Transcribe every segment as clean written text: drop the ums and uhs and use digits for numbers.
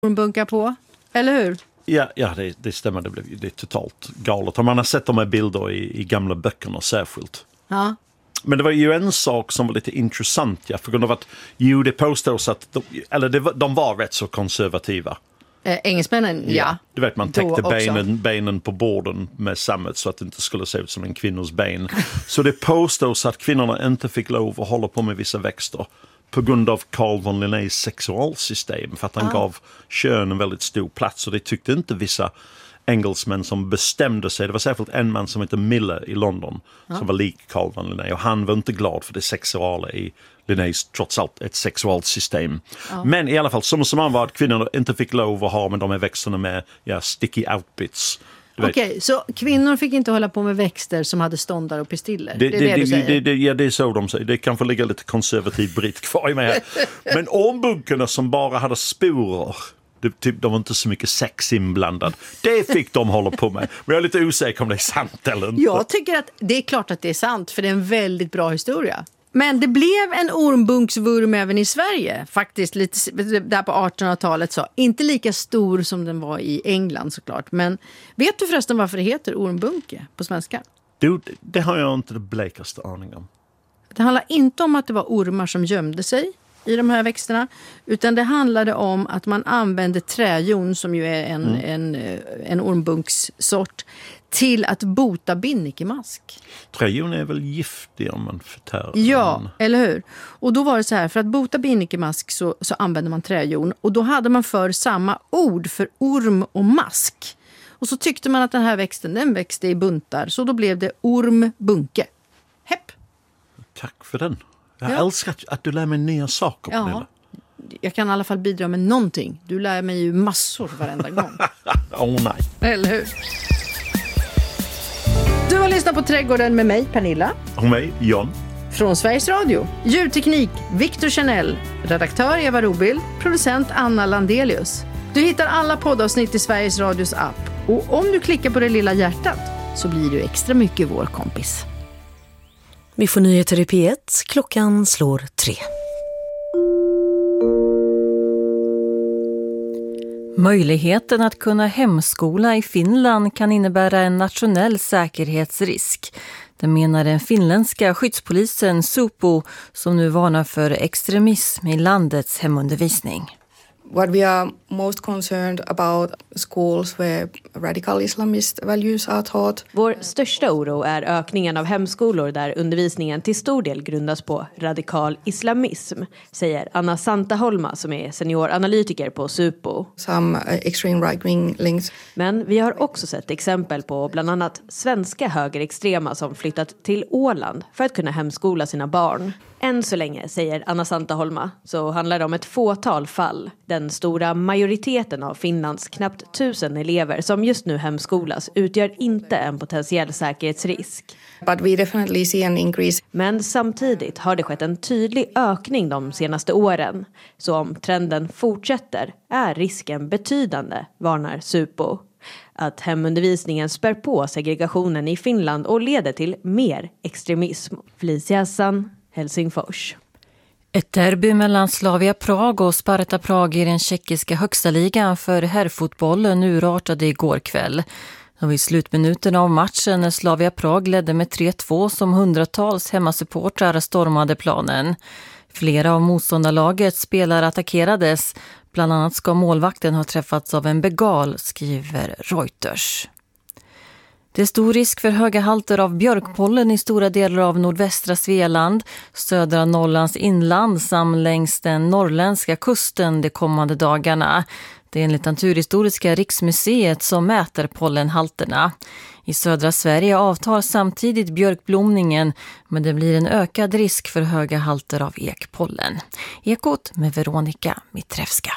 ormbunkar på, eller hur? Ja, det stämmer. Det är totalt galet. Och man har sett de här bilder i gamla böckerna särskilt. Ja. Men det var ju en sak som var lite intressant, för grund av att det påstås att de var rätt så konservativa. Engelsmännen, ja. Du vet, man täckte benen på borden med sammet så att det inte skulle se ut som en kvinnors ben. Så det påstås att kvinnorna inte fick lov att hålla på med vissa växter på grund av Carl von Linnés sexualsystem, för att han gav kön en väldigt stor plats, och det tyckte inte vissa engelsmän som bestämde sig. Det var särskilt en man som heter Miller i London som var lik Carl von Linné, och han var inte glad för det sexuella i Linnés, trots allt ett sexualsystem. Men i alla fall, som var att kvinnor inte fick lov att ha med de här växterna med sticky outbits. Okej, så kvinnor fick inte hålla på med växter som hade ståndar och pistiller? Det är det du säger? Det är så de säger. Det kan få ligga lite konservativ britt kvar i mig här. Men ormbunkarna som bara hade sporer, de var inte så mycket sex inblandad. Det fick de hålla på med. Men jag är lite osäker om det är sant eller inte. Jag tycker att det är klart att det är sant, för det är en väldigt bra historia. Men det blev en ormbunksvurm även i Sverige, faktiskt lite där på 1800-talet. Så. Inte lika stor som den var i England såklart. Men vet du förresten varför det heter ormbunke på svenska? Det har jag inte det blekaste aning om. Det handlar inte om att det var ormar som gömde sig i de här växterna, utan det handlade om att man använde träjon, som ju är en ormbunkssort, till att bota binnikemask. Träjon är väl giftig om man förtär. Ja, eller hur? Och då var det så här, för att bota binnikemask så använde man träjon, och då hade man för samma ord för orm och mask. Och så tyckte man att den här växten, den växte i buntar, så då blev det ormbunke. Hepp! Tack för den. Jag älskar att du lär mig nya saker, Pernilla. Jag kan i alla fall bidra med någonting. Du lär mig ju massor varenda gång. Nej. Eller hur? Du har lyssnat på Trädgården med mig, Pernilla. Och mig, John. Från Sveriges Radio. Ljudteknik, Victor Chanel. Redaktör Eva Robil. Producent Anna Landelius. Du hittar alla poddavsnitt i Sveriges Radios app. Och om du klickar på det lilla hjärtat så blir du extra mycket vår kompis. Vi får nyheter i P1. Klockan slår 3. Möjligheten att kunna hemskola i Finland kan innebära en nationell säkerhetsrisk. Det menar den finländska skyddspolisen Supo, som nu varnar för extremism i landets hemundervisning. What we are most concerned about schools where radical Islamist values are taught. Vår största oro är ökningen av hemskolor där undervisningen till stor del grundas på radikal islamism, säger Anna Santaholma som är senioranalytiker på Supo. Some extreme right-wing links. Men vi har också sett exempel på bland annat svenska högerextrema som flyttat till Åland för att kunna hemskola sina barn. Än så länge, säger Anna Santaholma, så handlar det om ett fåtal fall. Den stora majoriteten av Finlands knappt 1000 elever som just nu hemskolas utgör inte en potentiell säkerhetsrisk. But we definitely see an increase. Men samtidigt har det skett en tydlig ökning de senaste åren. Så om trenden fortsätter är risken betydande, varnar Supo. Att hemundervisningen spär på segregationen i Finland och leder till mer extremism. Felicia Hassan, Helsingfors. Ett derby mellan Slavia Prag och Sparta Prag i den tjeckiska högsta ligan för herrfotbollen urartade igår kväll. Och vid slutminuten av matchen när Slavia Prag ledde med 3-2 som hundratals hemmasupportrar stormade planen. Flera av motståndarlagets spelare attackerades. Bland annat ska målvakten ha träffats av en begal, skriver Reuters. Det är stor risk för höga halter av björkpollen i stora delar av nordvästra Svealand, södra Norrlands inland samt längs den norrländska kusten de kommande dagarna. Det är enligt Naturhistoriska riksmuseet som mäter pollenhalterna. I södra Sverige avtar samtidigt björkblomningen, men det blir en ökad risk för höga halter av ekpollen. Ekot med Veronica Mitrevska.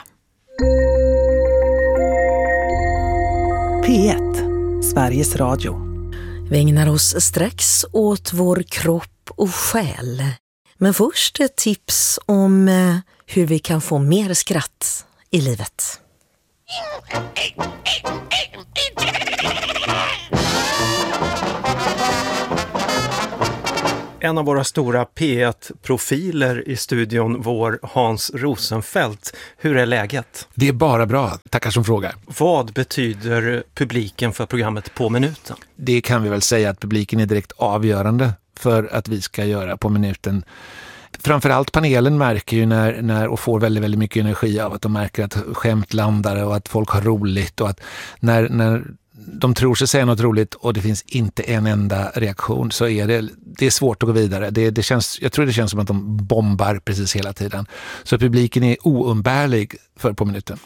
P1, Sveriges Radio. Vi ägnar oss strax åt vår kropp och själ. Men först ett tips om hur vi kan få mer skratt i livet. En av våra stora P1-profiler i studion, vår Hans Rosenfeldt. Hur är läget? Det är bara bra, tackar som frågar. Vad betyder publiken för programmet På minuten? Det kan vi väl säga att publiken är direkt avgörande för att vi ska göra På minuten. Framförallt panelen märker ju när och får väldigt, väldigt mycket energi av att de märker att skämt landar och att folk har roligt och att när de tror sig säga något roligt och det finns inte en enda reaktion så är det är svårt att gå vidare. Jag tror det känns som att de bombar precis hela tiden. Så publiken är oumbärlig för På minuten.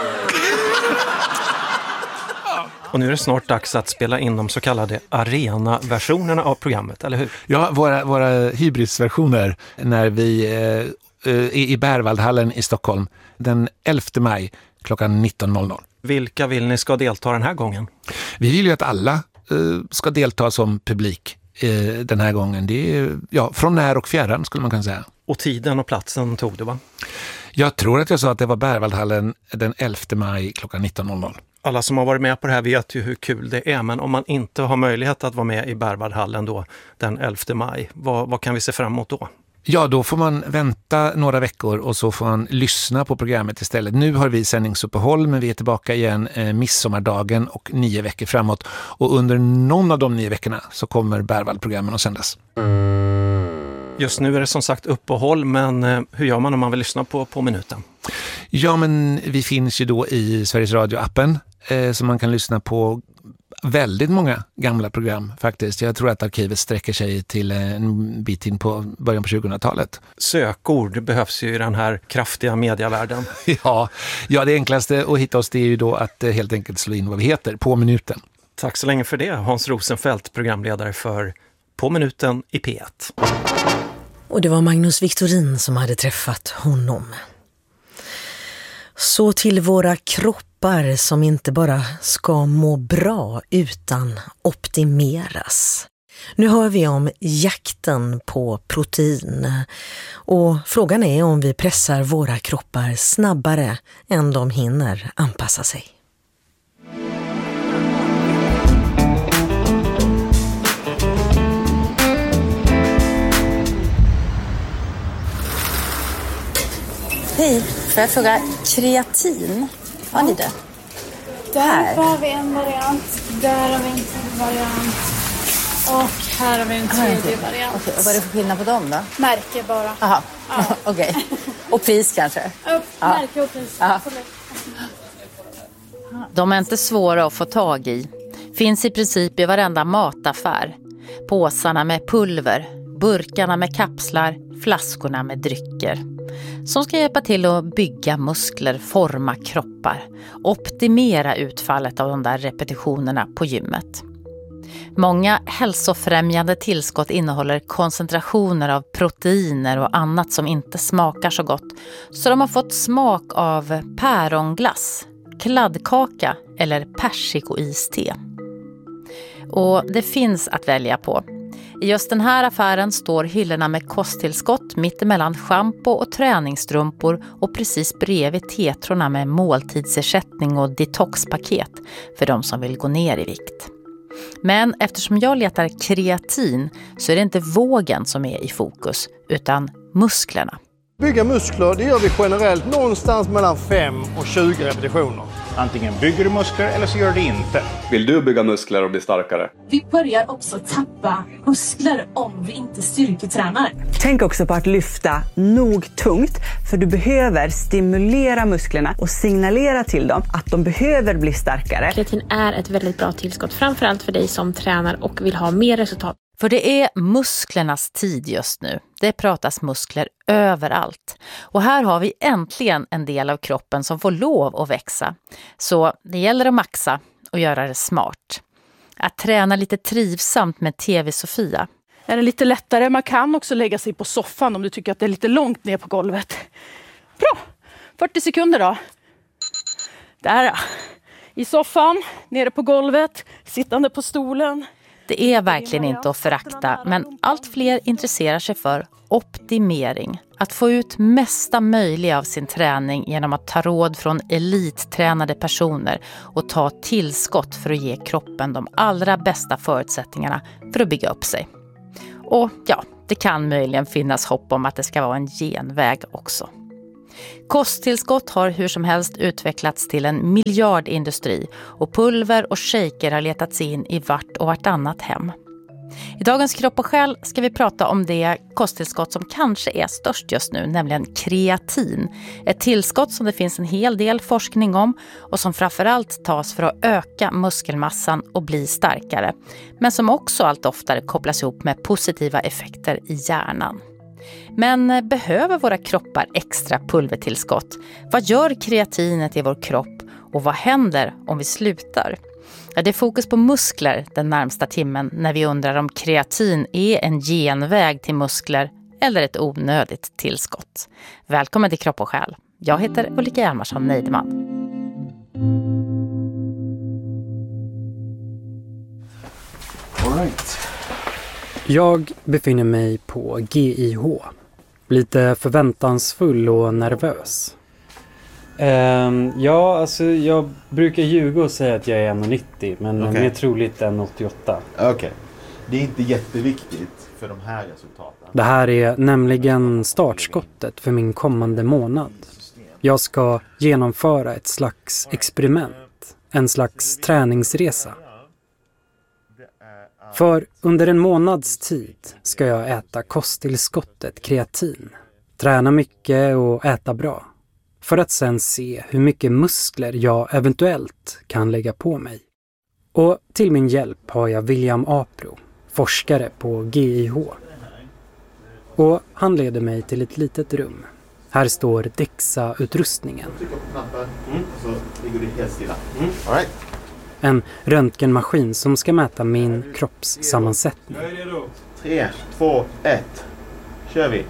Och nu är det snart dags att spela in de så kallade arena-versionerna av programmet, eller hur? Ja, våra hybrisversioner när vi är i Berwaldhallen i Stockholm den 11 maj klockan 19.00. Vilka vill ni ska delta den här gången? Vi vill ju att alla ska delta som publik den här gången. Det är från när och fjärran skulle man kunna säga. Och tiden och platsen tog du, va? Jag tror att jag sa att det var Berwaldhallen den 11 maj klockan 19.00. Alla som har varit med på det här vet ju hur kul det är, men om man inte har möjlighet att vara med i Berwaldhallen då den 11 maj, vad kan vi se fram emot då? Ja, då får man vänta några veckor och så får man lyssna på programmet istället. Nu har vi sändningsuppehåll, men vi är tillbaka igen midsommardagen och 9 veckor framåt. Och under någon av de 9 veckorna så kommer Berwald-programmen att sändas. Just nu är det som sagt uppehåll, men hur gör man om man vill lyssna på minuten? Ja, men vi finns ju då i Sveriges Radio-appen så man kan lyssna på väldigt många gamla program faktiskt. Jag tror att arkivet sträcker sig till en bit in på början på 2000-talet. Sökord behövs ju i den här kraftiga mediavärlden. Ja, det enklaste att hitta oss det är ju då att helt enkelt slå in vad vi heter, På minuten. Tack så länge för det, Hans Rosenfeldt, programledare för På minuten i P1. Och det var Magnus Victorin som hade träffat honom. Så till våra kroppar som inte bara ska må bra utan optimeras. Nu hör vi om jakten på protein och frågan är om vi pressar våra kroppar snabbare än de hinner anpassa sig. Hej, får jag fråga, kreatin, har ni det? Där har vi en variant, där har vi en till variant och här har vi en tredje variant. Okej, och vad är det för skillnad på dem då? Märke bara. Jaha, okej. Och pris kanske? Märke och pris. De är inte svåra att få tag i. Finns i princip i varenda mataffär. Påsarna med pulver, burkarna med kapslar, flaskorna med drycker. Som ska hjälpa till att bygga muskler, forma kroppar, optimera utfallet av de där repetitionerna på gymmet. Många hälsofrämjande tillskott innehåller koncentrationer av proteiner och annat som inte smakar så gott, så de har fått smak av päronglass, kladdkaka eller persikoiste. Och det finns att välja på. I just den här affären står hyllorna med kosttillskott mittemellan shampoo och träningsstrumpor och precis bredvid tetrorna med måltidsersättning och detoxpaket för de som vill gå ner i vikt. Men eftersom jag letar kreatin så är det inte vågen som är i fokus utan musklerna. Bygga muskler, det gör vi generellt någonstans mellan 5 och 20 repetitioner. Antingen bygger du muskler eller så gör du inte. Vill du bygga muskler och bli starkare? Vi börjar också tappa muskler om vi inte styrketränar. Tänk också på att lyfta nog tungt, för du behöver stimulera musklerna och signalera till dem att de behöver bli starkare. Kreatin är ett väldigt bra tillskott, framförallt för dig som tränar och vill ha mer resultat. För det är musklernas tid just nu. Det pratas muskler överallt. Och här har vi äntligen en del av kroppen som får lov att växa. Så det gäller att maxa och göra det smart. Att träna lite trivsamt med TV-Sofia. Är det lite lättare? Man kan också lägga sig på soffan om du tycker att det är lite långt ner på golvet. Bra! 40 sekunder då. Där. I soffan, nere på golvet, sittande på stolen. Det är verkligen inte att förakta, men allt fler intresserar sig för optimering. Att få ut mesta möjliga av sin träning genom att ta råd från elittränade personer och ta tillskott för att ge kroppen de allra bästa förutsättningarna för att bygga upp sig. Och ja, det kan möjligen finnas hopp om att det ska vara en genväg också. Kosttillskott har hur som helst utvecklats till en miljardindustri och pulver och shaker har letats in i vart och vartannat hem. I dagens Kropp och själ ska vi prata om det kosttillskott som kanske är störst just nu, nämligen kreatin. Ett tillskott som det finns en hel del forskning om och som framförallt tas för att öka muskelmassan och bli starkare. Men som också allt oftare kopplas ihop med positiva effekter i hjärnan. Men behöver våra kroppar extra pulvertillskott? Vad gör kreatinet i vår kropp och vad händer om vi slutar? Ja, det är fokus på muskler den närmsta timmen när vi undrar om kreatin är en genväg till muskler eller ett onödigt tillskott. Välkommen till Kropp och själ. Jag heter Ulrika Hjalmarsson Neideman. All right. Jag befinner mig på GIH. Lite förväntansfull och nervös. Ja, alltså jag brukar ljuga och säga att jag är 1,90 men mer troligt 1,88. Okej. Det är inte jätteviktigt för de här resultaten. Det här är nämligen startskottet för min kommande månad. Jag ska genomföra ett slags experiment, en slags träningsresa. För under en månads tid ska jag äta kosttillskottet kreatin, träna mycket och äta bra. För att sen se hur mycket muskler jag eventuellt kan lägga på mig. Och till min hjälp har jag William Apro, forskare på GIH. Och han leder mig till ett litet rum. Här står DEXA-utrustningen. Tryck på knappen så ligger du helt stilla. All right. En röntgenmaskin som ska mäta min kroppssammansättning. Jag är redo. 3, 2, 1. Kör vi.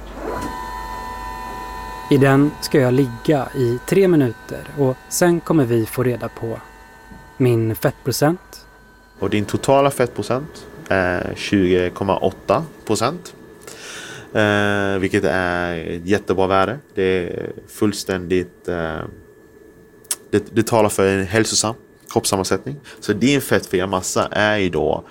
I den ska jag ligga i 3 minuter och sen kommer vi få reda på min fettprocent. Och din totala fettprocent är 20,8%. Vilket är ett jättebra värde. Det är fullständigt... Det talar för en hälsosam kroppssammansättning. Så din fettfria massa är ju då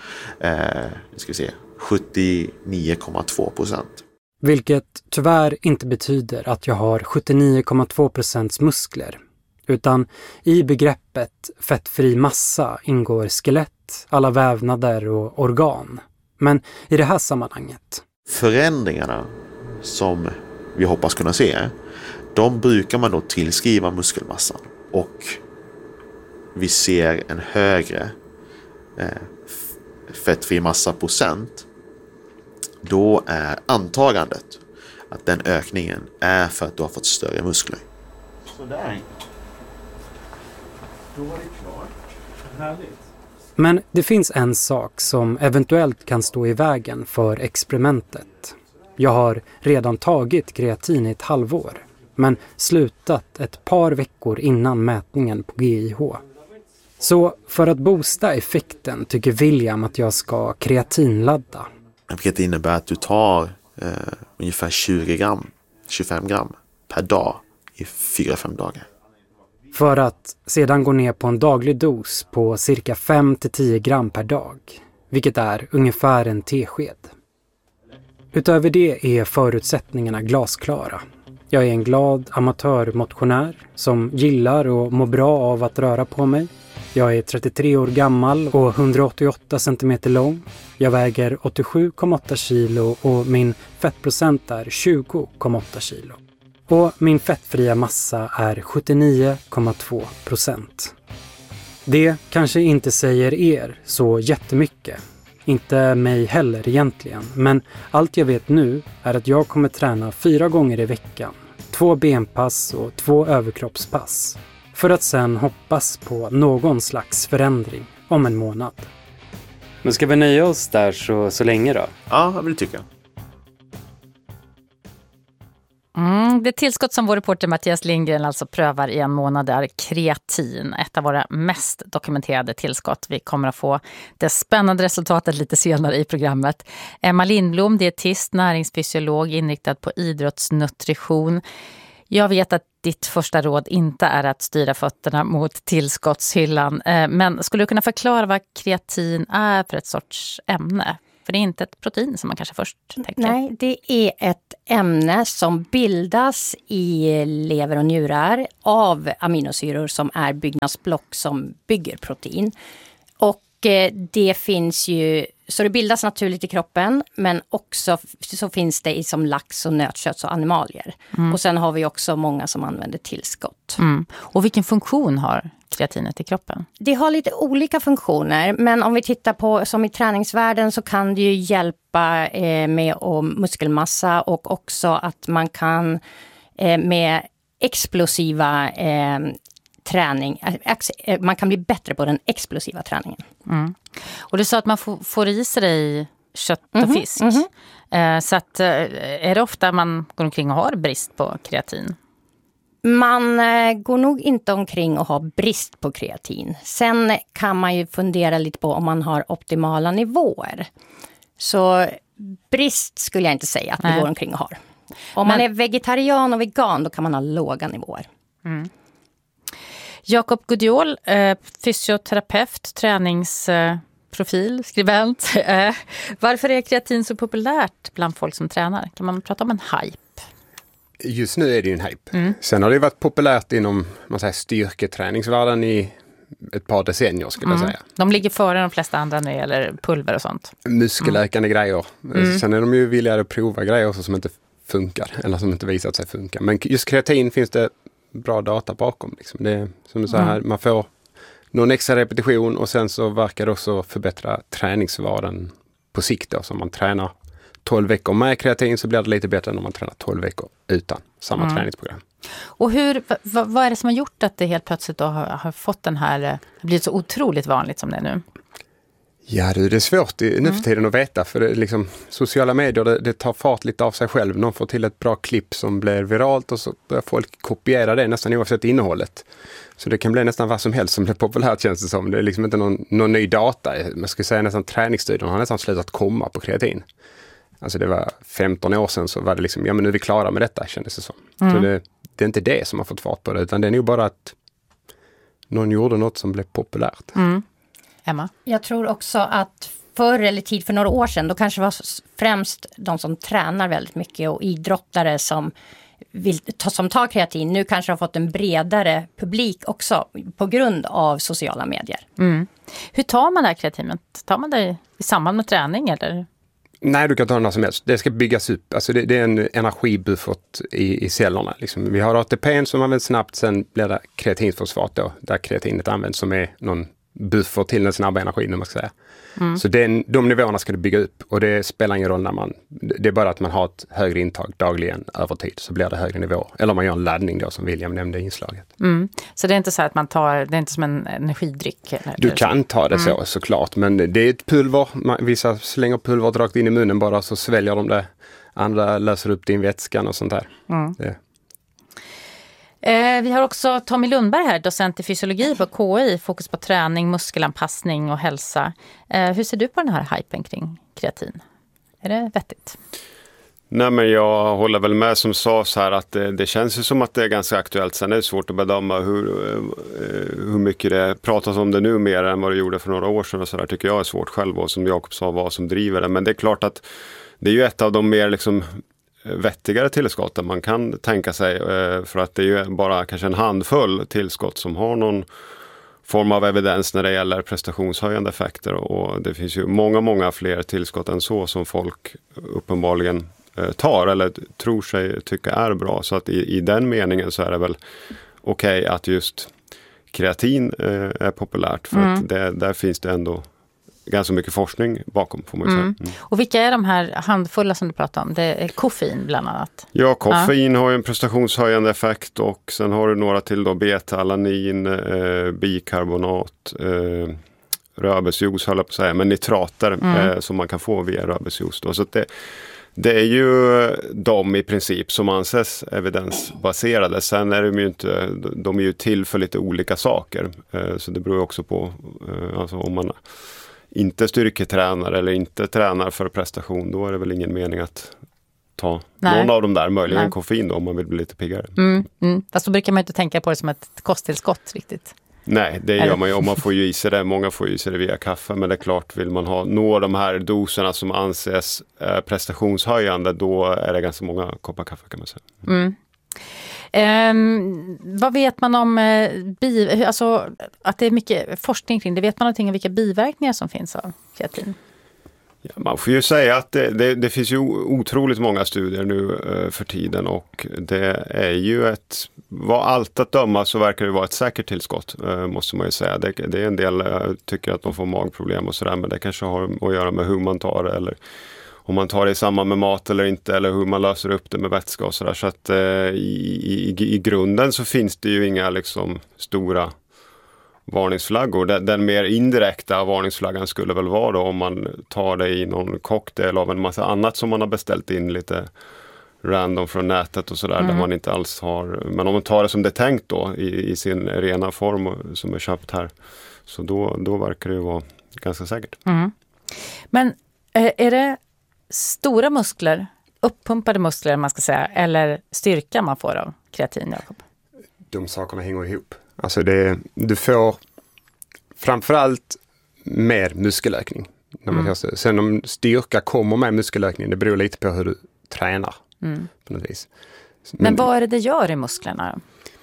79,2%. Vilket tyvärr inte betyder att jag har 79,2% muskler. Utan i begreppet fettfri massa ingår skelett, alla vävnader och organ. Men i det här sammanhanget. Förändringarna som vi hoppas kunna se, de brukar man då tillskriva muskelmassan. Och vi ser en högre fettfri massa procent. Då är antagandet att den ökningen är för att du har fått större muskler. Sådär. Då var det klart. Härligt. Men det finns en sak som eventuellt kan stå i vägen för experimentet. Jag har redan tagit kreatin i ett halvår, men slutat ett par veckor innan mätningen på GIH. Så för att boosta effekten tycker William att jag ska kreatinladda. Vilket innebär att du tar ungefär 25 gram per dag i 4-5 dagar. För att sedan gå ner på en daglig dos på cirka 5-10 gram per dag, vilket är ungefär en tesked. Utöver det är förutsättningarna glasklara. Jag är en glad amatörmotionär som gillar och mår bra av att röra på mig. Jag är 33 år gammal och 188 cm lång. Jag väger 87,8 kilo och min fettprocent är 20,8 kilo. Och min fettfria massa är 79,2%. Det kanske inte säger er så jättemycket. Inte mig heller egentligen. Men allt jag vet nu är att jag kommer träna 4 gånger i veckan. 2 benpass och 2 överkroppspass. För att sen hoppas på någon slags förändring om en månad. Men ska vi nöja oss där så länge då? Ja, jag vill tycka. Det tillskott som vår reporter Mattias Lindgren alltså prövar i en månad är kreatin. Ett av våra mest dokumenterade tillskott. Vi kommer att få det spännande resultatet lite senare i programmet. Emma Lindblom, dietist, näringsfysiolog inriktad på idrottsnutrition. Jag vet att ditt första råd inte är att styra fötterna mot tillskottshyllan. Men skulle du kunna förklara vad kreatin är för ett sorts ämne? För det är inte ett protein som man kanske först tänker. Nej, det är ett ämne som bildas i lever och njurar av aminosyror som är byggnadsblock som bygger protein. Och det finns ju, så det bildas naturligt i kroppen, men också så finns det i som lax och nötkött och animalier. Och sen har vi också många som använder tillskott. Och vilken funktion har kreatinet i kroppen? Det har lite olika funktioner, men om vi tittar på som i träningsvärlden så kan det ju hjälpa med muskelmassa och också att man kan med explosiva träning, man kan bli bättre på den explosiva träningen. Och du sa att man får i sig kött och fisk. Så att, är det ofta man går omkring och har brist på kreatin? Man går nog inte omkring och har brist på kreatin. Sen kan man ju fundera lite på om man har optimala nivåer. Så brist skulle jag inte säga att vi går omkring och har. Om man är vegetarian och vegan, då kan man ha låga nivåer. Jakob Gudiol, fysioterapeut, träningsprofil, skribent. Varför är kreatin så populärt bland folk som tränar? Kan man prata om en hype? Just nu är det ju en hype. Sen har det varit populärt inom styrketräningsvärlden i ett par decennier skulle jag säga. De ligger före de flesta andra när det gäller pulver och sånt. Muskelläkande grejer. Sen är de ju villiga att prova grejer som inte funkar eller som inte visat sig funka. Men just kreatin finns det bra data bakom. Liksom. Det är som du säger här, man får någon extra repetition och sen så verkar det också förbättra träningsvaran på sikt då. Så om man tränar 12 veckor med kreatin så blir det lite bättre än om man tränar 12 veckor utan samma träningsprogram. Och vad är det som har gjort att det helt plötsligt då har fått den här, blivit så otroligt vanligt som det är nu? Ja, det är svårt nu för tiden att veta, för det, liksom, sociala medier det tar fart lite av sig själv. Någon får till ett bra klipp som blir viralt och så börjar folk kopiera det nästan oavsett innehållet. Så det kan bli nästan vad som helst som blir populärt, känns det som. Det är liksom inte någon ny data. Man skulle säga nästan träningsstudion har nästan slutat komma på kreatin. Alltså det var 15 år sedan så var det liksom, ja men nu är vi klara med detta, kändes det som. Så det är inte det som har fått fart på det, utan det är nog bara att någon gjorde något som blev populärt. Emma? Jag tror också att förr eller tid för några år sedan, då kanske var främst de som tränar väldigt mycket och idrottare som tar kreatin. Nu kanske har fått en bredare publik också på grund av sociala medier. Hur tar man det här kreatinet? Tar man det i samband med träning eller? Nej, du kan ta det när som helst. Det ska byggas upp. Alltså det är en energibuffert i cellerna. Liksom. Vi har ATP som används snabbt, sen blir det kreatinfosfat då, där kreatinet används som är någon buffert till den snabba energin, om man ska säga. Så de nivåerna ska du bygga upp och det spelar ingen roll när det är bara att man har ett högre intag dagligen över tid så blir det högre nivå. Eller om man gör en laddning då som William nämnde i inslaget. Så det är inte så att man tar, det är inte som en energidryck? Eller? Du kan ta det så såklart, men det är ett pulver. Vissa slänger pulvret rakt in i munnen bara så sväljer de det. Andra löser upp det i vätskan och sånt där. Vi har också Tommy Lundberg här, docent i fysiologi på KI, fokus på träning, muskelanpassning och hälsa. Hur ser du på den här hypen kring kreatin? Är det vettigt? Nej, men jag håller väl med som sades här att det känns ju som att det är ganska aktuellt. Sen är det svårt att bedöma hur mycket det pratas om det nu mer än vad det gjorde för några år sedan och så där tycker jag är svårt själv och som Jakob sa vad som driver det. Men det är klart att det är ju ett av de mer liksom vettigare tillskotten man kan tänka sig för att det är ju bara kanske en handfull tillskott som har någon form av evidens när det gäller prestationshöjande effekter och det finns ju många fler tillskott än så som folk uppenbarligen tar eller tror sig tycka är bra, så att i den meningen så är det väl okej att just kreatin är populärt för att där finns det ändå ganska mycket forskning bakom, får man ju säga. Och vilka är de här handfulla som du pratar om? Det är koffein bland annat. Ja, koffein har ju en prestationshöjande effekt och sen har du några till då, beta-alanin, bikarbonat, rödbetsjuice höll jag på att säga, men nitrater som man kan få via rödbetsjuice då. Så att det är ju de i princip som anses evidensbaserade. Sen är de är ju till för lite olika saker. Så det beror också på alltså om man inte styrketränar eller inte tränar för prestation, då är det väl ingen mening att ta någon av dem där, möjligen koffein då, om man vill bli lite piggare. Fast då brukar man inte tänka på det som ett kosttillskott riktigt. Nej, det gör man ju. Och man får ju i sig det. Många får ju i sig det via kaffe. Men det är klart, vill man nå de här doserna som anses prestationshöjande, då är det ganska många koppar kaffe kan man säga. Vad vet man om alltså, att det är mycket forskning kring det? Vet man någonting om vilka biverkningar som finns av kreatin? Ja, man får ju säga att det finns ju otroligt många studier nu för tiden, och det är ju vad allt att döma så verkar det vara ett säkert tillskott, måste man ju säga. Det är en del tycker att de får magproblem och sådär, men det kanske har att göra med hur man tar det, eller om man tar det i samband med mat eller inte, eller hur man löser upp det med vätska och sådär. Så att i grunden så finns det ju inga liksom stora varningsflaggor. Den mer indirekta varningsflaggan skulle väl vara då om man tar det i någon cocktail av en massa annat som man har beställt in lite random från nätet och sådär, där man inte alls har. Men om man tar det som det är tänkt då i sin rena form som är köpt här, så då verkar det ju vara ganska säkert. Men är det stora muskler, uppumpade muskler man ska säga, eller styrka man får av kreatin, Jakob? De sakerna hänger ihop. Alltså du får framförallt mer muskelökning. Sen om styrka kommer med muskelökning, det beror lite på hur du tränar. På något vis. Men vad är det gör i musklerna?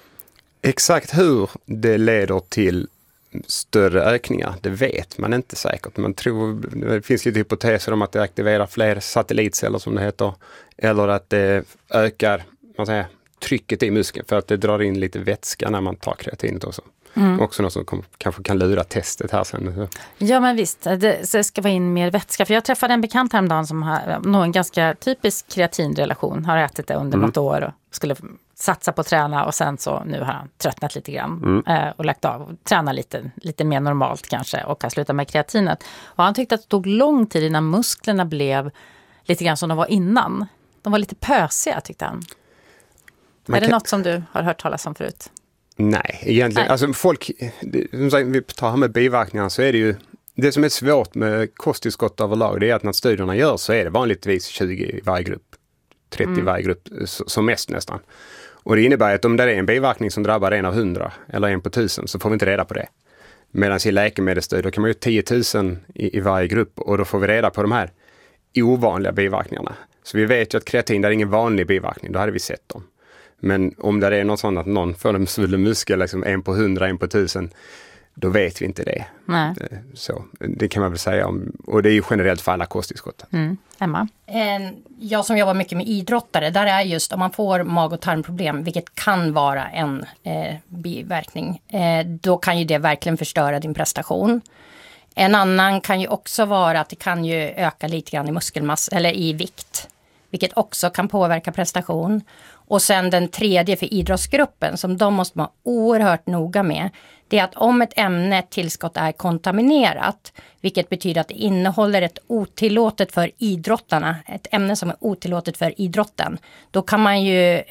Exakt hur det leder till större ökningar, det vet man inte säkert. Man tror, det finns lite hypoteser om att det aktiverar fler satellitceller som det heter, eller att det ökar trycket i muskeln för att det drar in lite vätska när man tar kreatinet också. Också något som kanske kan lura testet här sen. Ja, men visst, det ska vara in mer vätska. För jag träffade en bekant häromdagen som har en ganska typisk kreatinrelation, har ätit det under något år och skulle satsa på att träna, och sen så nu har han tröttnat lite grann och lagt av och tränar lite mer normalt kanske och kan sluta med kreatinet. Och han tyckte att det tog lång tid innan musklerna blev lite grann som de var innan. De var lite pösiga, tyckte han. Är det något som du har hört talas om förut? Nej, egentligen. Nej. Alltså folk, som sagt, vi tar här med biverkningar, så är det ju det som är svårt med kosttillskott överlag, det är att när studierna görs så är det vanligtvis 20 i varje grupp, 30 i varje grupp, som mest nästan. Och det innebär att om det är en biverkning som drabbar 1 av 100 eller 1 på 1000, så får vi inte reda på det. Medan i läkemedelsstudier kan man ju 10 000 i varje grupp, och då får vi reda på de här ovanliga biverkningarna. Så vi vet ju att kreatin, det är ingen vanlig biverkning, då hade vi sett dem. Men om det är något sånt att någon får en svullen muskel, liksom 1 på 100, 1 på 1000, då vet vi inte det. Nej. Så det kan man väl säga om, och det är ju generellt för alla kosttillskott. Emma? Jag som jobbar mycket med idrottare, där är just om man får mag- och tarmproblem, vilket kan vara en biverkning, då kan ju det verkligen förstöra din prestation. En annan kan ju också vara att det kan ju öka lite grann i muskelmassa eller i vikt, vilket också kan påverka prestation. Och sen den tredje för idrottsgruppen, som de måste vara oerhört noga med, det är att om ett ämne, tillskott, är kontaminerat, vilket betyder att det innehåller ett otillåtet för idrottarna, ett ämne som är otillåtet för idrotten, då kan man ju,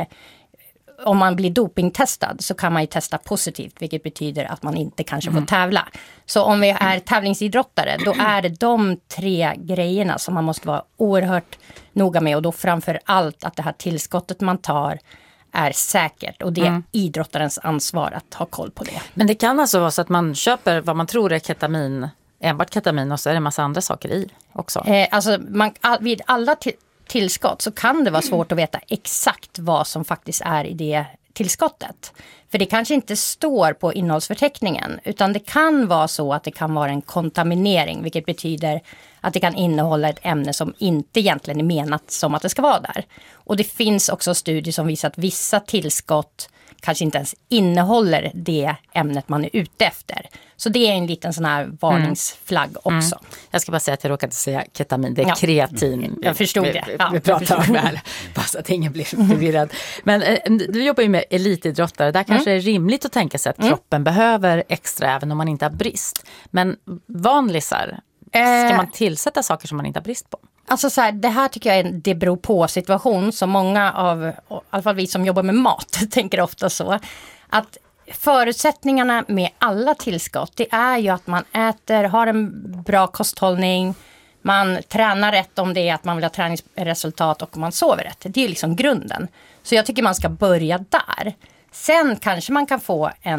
om man blir dopingtestad, så kan man ju testa positivt, vilket betyder att man inte kanske får tävla. Så om vi är tävlingsidrottare, då är det de 3 grejerna som man måste vara oerhört noga med, och då framför allt att det här tillskottet man tar är säkert, och det är idrottarens ansvar att ha koll på det. Men det kan alltså vara så att man köper vad man tror är ketamin, enbart ketamin, och så är det en massa andra saker i också. Alltså vid alla tillskott så kan det vara svårt att veta exakt vad som faktiskt är i det tillskottet. För det kanske inte står på innehållsförteckningen, utan det kan vara så att det kan vara en kontaminering, vilket betyder att det kan innehålla ett ämne som inte egentligen är menat som att det ska vara där. Och det finns också studier som visar att vissa tillskott kanske inte ens innehåller det ämnet man är ute efter. Så det är en liten sån här varningsflagg också. Jag ska bara säga att jag råkade säga ketamin, det är kreatin. Jag förstod det. Vi pratar om väl, bara så att ingen blir förvirrad. Men du jobbar ju med elitidrottare, där kanske det är rimligt att tänka sig att kroppen behöver extra även om man inte har brist. Men vanlisar, ska man tillsätta saker som man inte har brist på? Alltså så här, det här tycker jag är det beror på situation, som många av, i alla fall vi som jobbar med mat, tänker ofta så. Att förutsättningarna med alla tillskott, det är ju att man äter, har en bra kosthållning, man tränar rätt om det är att man vill ha träningsresultat, och man sover rätt. Det är liksom grunden. Så jag tycker man ska börja där. Sen kanske man kan få en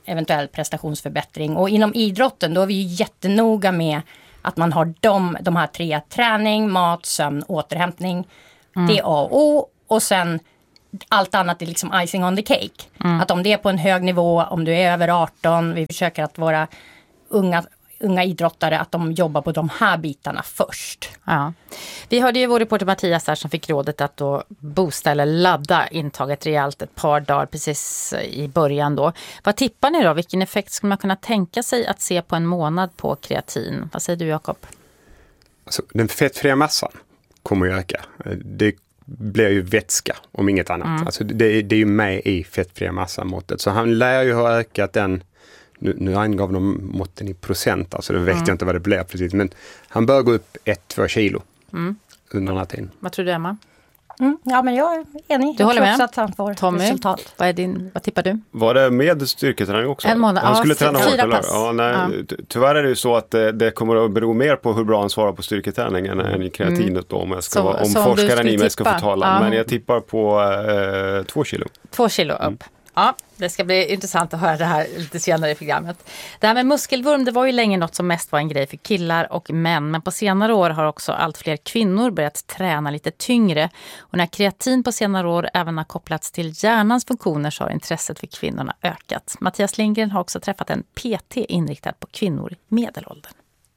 eventuell prestationsförbättring. Och inom idrotten då är vi ju jättenoga med att man har de här 3: träning, mat, sömn, återhämtning. Det är A och O. Och sen allt annat är liksom icing on the cake. Att om det är på en hög nivå, om du är över 18, vi försöker att våra unga idrottare, att de jobbar på de här bitarna först. Ja. Vi hörde ju vår reporter Mattias där som fick rådet att då boosta eller ladda intaget rejält ett par dagar precis i början då. Vad tippar ni då? Vilken effekt skulle man kunna tänka sig att se på en månad på kreatin? Vad säger du, Jakob? Alltså, den fettfria massan kommer ju öka. Det blir ju vätska om inget annat. Alltså, det är ju med i fettfria massamåttet. Så han lär ju ha ökat den. Nu angav de måtten i procent, alltså det vet jag inte vad det blir precis. Men han bör gå upp 1-2 kilo under den här tiden. Vad tror du, Emma? Ja, men jag är enig. Du håller med? Att han får Tommy, resultat. Vad tippar du? Var det med styrketräning också? En månad. Han skulle träna 4 hårt, pass. Ja, nej. Tyvärr är det ju så att det kommer att bero mer på hur bra han svarar på styrketräningen än i kreatinet då, om forskaren i mig ska få tala. Men jag tippar på 2 kilo. 2 kilo upp. Ja, det ska bli intressant att höra det här lite senare i programmet. Det här med muskelvurm, det var ju länge något som mest var en grej för killar och män. Men på senare år har också allt fler kvinnor börjat träna lite tyngre. Och när kreatin på senare år även har kopplats till hjärnans funktioner så har intresset för kvinnorna ökat. Mattias Lindgren har också träffat en PT inriktad på kvinnor i medelåldern.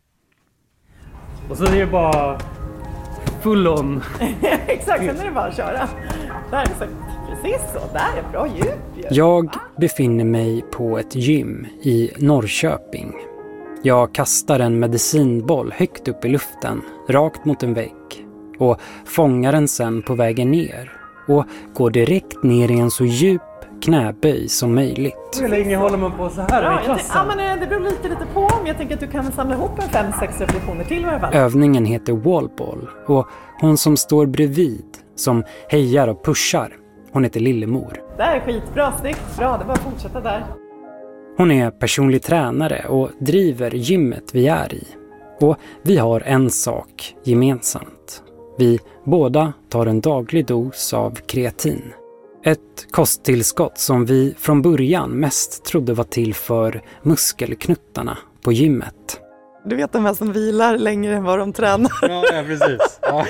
Och så är det bara full on. Exakt, sen är det bara att köra. Där är så. Precis så, där är bra djup. Jag befinner mig på ett gym i Norrköping. Jag kastar en medicinboll högt upp i luften, rakt mot en vägg. Och fångar den sen på vägen ner. Och går direkt ner i en så djup knäböj som möjligt. Hur länge håller man på så här i klassen? Men det beror lite på. Men jag tänker att du kan samla ihop en 5-6 reflektioner till i alla fall. Övningen heter wallball. Och hon som står bredvid, som hejar och pushar, hon heter Lillemor. Det är skitbra, snyggt, bra, det var att fortsätta där. Hon är personlig tränare och driver gymmet vi är i. Och vi har en sak gemensamt. Vi båda tar en daglig dos av kreatin. Ett kosttillskott som vi från början mest trodde var till för muskelknuttarna på gymmet. Du vet de här som vilar längre än vad de tränar. Ja, precis. Ja.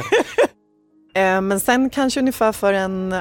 Men sen kanske ungefär för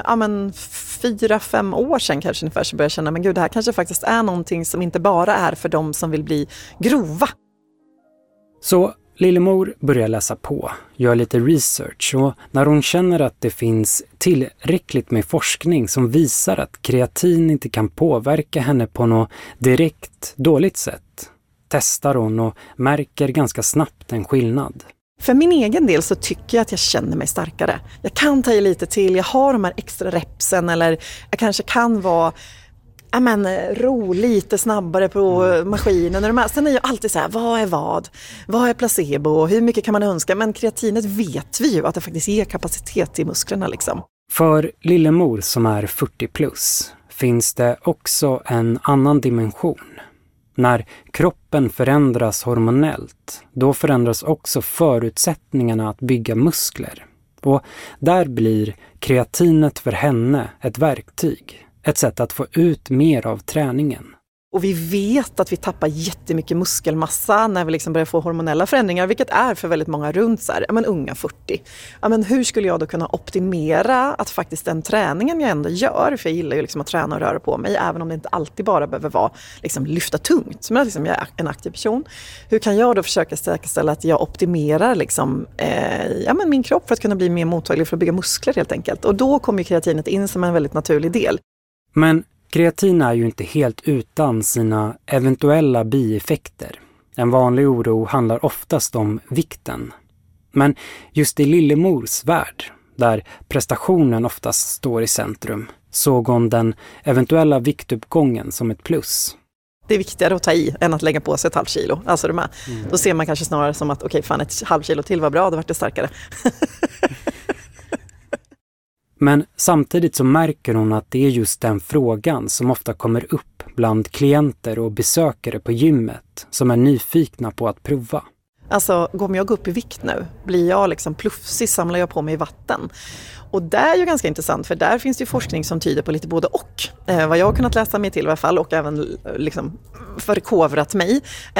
4-5 år sedan kanske ungefär så började jag känna, men gud, det här kanske faktiskt är någonting som inte bara är för de som vill bli grova. Så Lillemor börjar läsa på, gör lite research, och när hon känner att det finns tillräckligt med forskning som visar att kreatin inte kan påverka henne på något direkt dåligt sätt, testar hon och märker ganska snabbt en skillnad. För min egen del så tycker jag att jag känner mig starkare. Jag kan ta i lite till, jag har de här extra repsen, eller jag kanske kan vara ro lite snabbare på maskinen. Sen är jag alltid så här, vad är vad? Vad är placebo? Hur mycket kan man önska? Men kreatinet vet vi ju att det faktiskt ger kapacitet i musklerna liksom. För Lillemor som är 40 plus finns det också en annan dimension. När kroppen förändras hormonellt, då förändras också förutsättningarna att bygga muskler. Och där blir kreatinet för henne ett verktyg, ett sätt att få ut mer av träningen. Och vi vet att vi tappar jättemycket muskelmassa när vi liksom börjar få hormonella förändringar, vilket är för väldigt många runt så här, unga 40. Hur skulle jag då kunna optimera att faktiskt den träningen jag ändå gör, för jag gillar ju liksom att träna och röra på mig, även om det inte alltid bara behöver vara liksom lyfta tungt, men liksom jag är en aktiv person. Hur kan jag då försöka säkerställa att jag optimerar liksom, min kropp för att kunna bli mer mottaglig för att bygga muskler helt enkelt. Och då kommer ju kreatinet in som en väldigt naturlig del. Men kreatin är ju inte helt utan sina eventuella bieffekter. En vanlig oro handlar oftast om vikten. Men just i Lillemors värld, där prestationen oftast står i centrum, såg hon den eventuella viktuppgången som ett plus. Det är viktigare att ta i än att lägga på sig ett halvt kilo. Alltså då ser man kanske snarare som att ett halvt kilo till var bra, då vart det starkare. Men samtidigt så märker hon att det är just den frågan som ofta kommer upp bland klienter och besökare på gymmet som är nyfikna på att prova. Alltså, om jag går upp i vikt nu, blir jag liksom plufsig, samlar jag på mig vatten. Och det är ju ganska intressant, för där finns det ju forskning som tyder på lite både och. Vad jag har kunnat läsa mig till i alla fall, och även liksom förkovrat mig.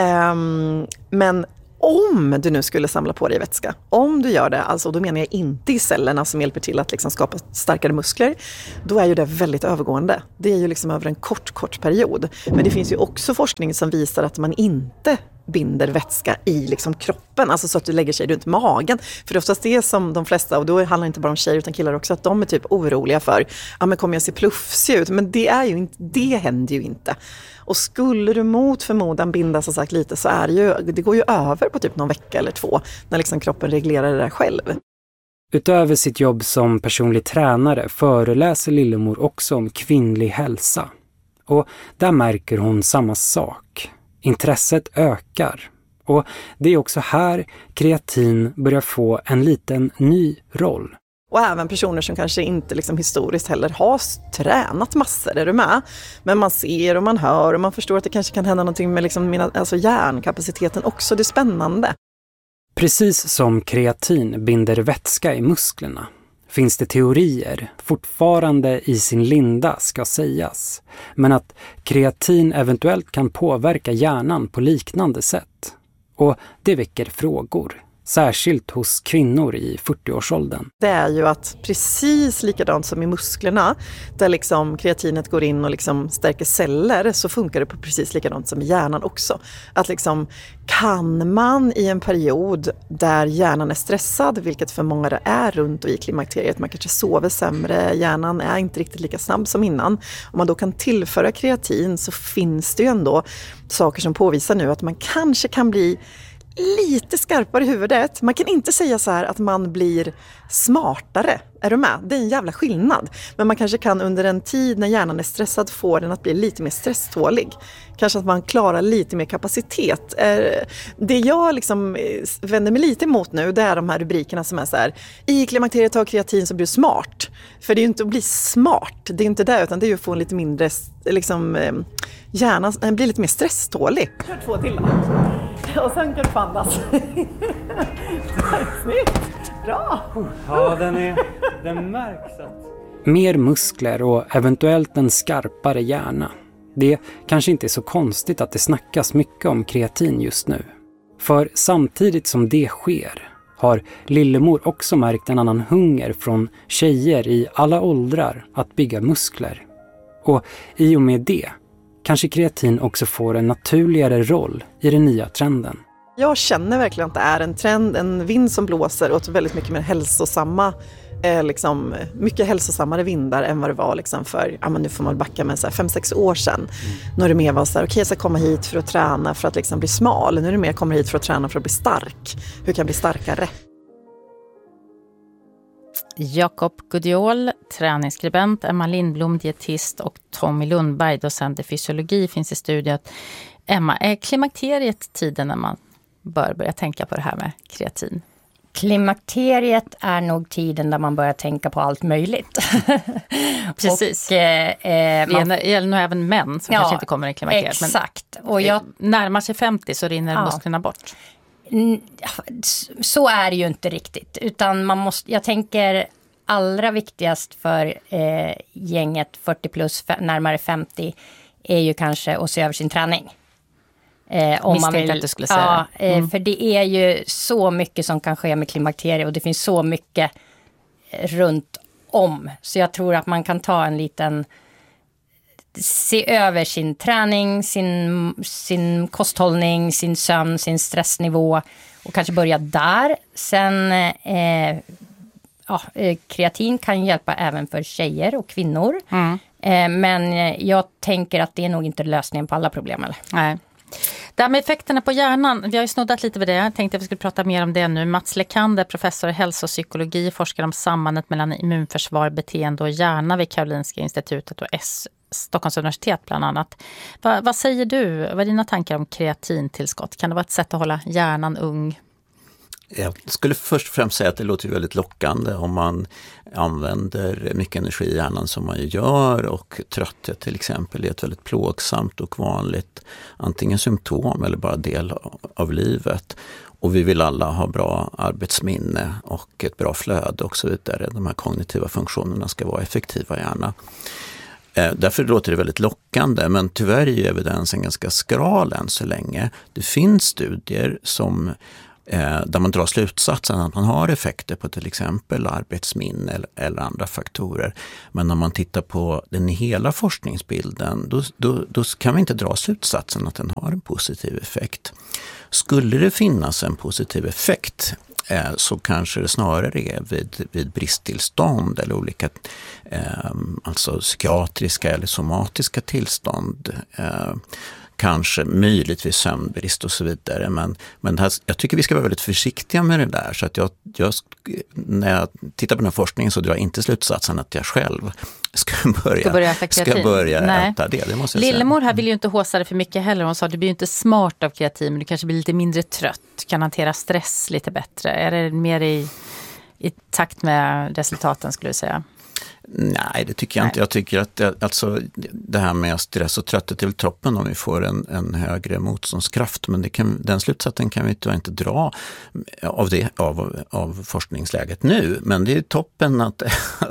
Men om du nu skulle samla på dig vätska, om du gör det, alltså då menar jag inte i cellerna som hjälper till att liksom skapa starkare muskler, då är ju det väldigt övergående. Det är ju liksom över en kort period. Men det finns ju också forskning som visar att man inte binder vätska i liksom kroppen, alltså så att du lägger sig runt magen. För det är oftast det som de flesta, och då handlar det inte bara om tjejer utan killar också, att de är typ oroliga för, men kommer jag se plufsig ut? Men det är ju inte, det händer ju inte. Och skulle du mot förmodan binda så sagt lite, så är det går ju över på typ någon vecka eller 2 när liksom kroppen reglerar det där själv. Utöver sitt jobb som personlig tränare föreläser Lillemor också om kvinnlig hälsa. Och där märker hon samma sak. Intresset ökar. Och det är också här kreatin börjar få en liten ny roll. Och även personer som kanske inte liksom historiskt heller har tränat massor, är du med? Men man ser och man hör och man förstår att det kanske kan hända någonting med liksom hjärnkapaciteten också. Det är spännande. Precis som kreatin binder vätska i musklerna finns det teorier, fortfarande i sin linda ska sägas, men att kreatin eventuellt kan påverka hjärnan på liknande sätt. Och det väcker frågor. Särskilt hos kvinnor i 40-årsåldern. Det är ju att precis likadant som i musklerna, där liksom kreatinet går in och liksom stärker celler, så funkar det på precis likadant som i hjärnan också. Att liksom, kan man i en period där hjärnan är stressad, vilket för många det är runt och i klimakteriet, man kanske sover sämre, hjärnan är inte riktigt lika snabb som innan. Om man då kan tillföra kreatin, så finns det ju ändå saker som påvisar nu att man kanske kan bli lite skarpare i huvudet. Man kan inte säga så här att man blir smartare. Är du med? Det är en jävla skillnad. Men man kanske kan under en tid när hjärnan är stressad få den att bli lite mer stresstålig. Kanske att man klarar lite mer kapacitet. Det jag liksom vänder mig lite emot nu, det är de här rubrikerna som är så här: i klimakteriet tar kreatin så blir du smart. För det är ju inte att bli smart. Det är inte det, utan det är ju att få en lite mindre liksom, hjärnan blir lite mer stresstålig. Kör 2 till då. Och sen kan du fandas. Snyggt! Bra! Ja, den märks att... Mer muskler och eventuellt en skarpare hjärna. Det kanske inte är så konstigt att det snackas mycket om kreatin just nu. För samtidigt som det sker har Lillemor också märkt en annan hunger från tjejer i alla åldrar att bygga muskler. Och i och med det kanske kreatin också får en naturligare roll i den nya trenden. Jag känner verkligen att det är en trend, en vind som blåser åt väldigt mycket mer hälsosamma, liksom, mycket hälsosammare vindar än vad det var liksom för, nu får man backa med 5-6 år sedan. Nu är det mer var så här, okej, jag ska komma hit för att träna för att liksom bli smal. Nu är det mer, jag kommer hit för att träna för att bli stark. Hur kan jag bli starkare? Jakob Gudiol, träningsskribent, Emma Lindblom, dietist, och Tommy Lundberg, docent i fysiologi, finns i studion. Emma, är klimakteriet tiden när man bör börja tänka på det här med kreatin? Klimakteriet är nog tiden där man börjar tänka på allt möjligt. Precis. Och, det gäller nog även män som kanske inte kommer i klimakteriet. Exakt. Men och närmar sig 50 så rinner musklerna bort. Så är det ju inte riktigt. Utan jag tänker allra viktigast för gänget 40 plus närmare 50 är ju kanske att se över sin träning. Om man vill, att du skulle säga för det är ju så mycket som kan ske med klimakteriet och det finns så mycket runt om. Så jag tror att man kan ta en liten, se över sin träning, sin kosthållning, sin sömn, sin stressnivå och kanske börja där. Sen kreatin kan hjälpa även för tjejer och kvinnor. Men jag tänker att det är nog inte lösningen på alla problem. Eller? Nej. Det här med effekterna på hjärnan, vi har ju snuddat lite vid det. Jag tänkte att vi skulle prata mer om det nu. Mats Lekander, professor i hälsopsykologi, forskar om sambandet mellan immunförsvar, beteende och hjärna vid Karolinska institutet och Stockholms universitet bland annat. Vad säger du? Vad är dina tankar om kreatintillskott? Kan det vara ett sätt att hålla hjärnan ung? Jag skulle först och främst säga att det låter väldigt lockande om man använder mycket energi i hjärnan som man gör, och trötthet till exempel är ett väldigt plågsamt och vanligt antingen symptom eller bara del av livet. Och vi vill alla ha bra arbetsminne och ett bra flöde och så vidare. De här kognitiva funktionerna ska vara effektiva gärna. Därför låter det väldigt lockande, men tyvärr är evidensen ganska skral än så länge. Det finns studier som där man drar slutsatsen att man har effekter på till exempel arbetsminne eller andra faktorer. Men när man tittar på den hela forskningsbilden då kan vi inte dra slutsatsen att den har en positiv effekt. Skulle det finnas en positiv effekt så kanske det snarare är vid bristtillstånd eller olika alltså psykiatriska eller somatiska tillstånd. Kanske möjligtvis sömnbrist och så vidare. Men här, jag tycker vi ska vara väldigt försiktiga med det där. Så att när jag tittar på den här forskningen så drar jag inte slutsatsen att jag själv ska börja äta det. Det måste jag säga. Lillemor här vill ju inte håsa det för mycket heller. Hon sa att du blir inte smart av kreatin, men du kanske blir lite mindre trött. Kan hantera stress lite bättre. Är det mer i takt med resultaten skulle du säga? Nej, det tycker jag inte. Jag tycker att det här med stress och trötthet är väl toppen om vi får en högre motståndskraft. Men den slutsatsen kan vi inte dra av forskningsläget nu. Men det är toppen att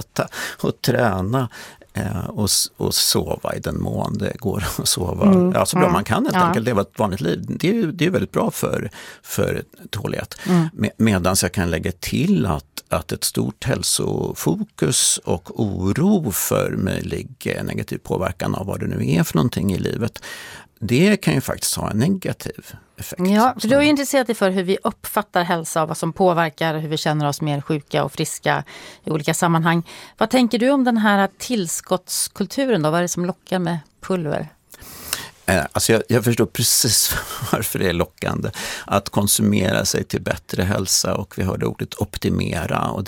träna och sova i den mån det går att sova så bra man kan helt enkelt leva ett vanligt liv. Det är väldigt bra för tålighet. Medan jag kan lägga till att ett stort hälsofokus och oro för möjlig negativ påverkan av vad det nu är för någonting i livet, det kan ju faktiskt ha en negativ effekt. Ja, för du är ju intresserad dig för hur vi uppfattar hälsa och vad som påverkar hur vi känner oss mer sjuka och friska i olika sammanhang. Vad tänker du om den här tillskottskulturen då? Vad är det som lockar med pulver? Alltså jag förstår precis varför det är lockande att konsumera sig till bättre hälsa, och vi hörde ordet optimera, och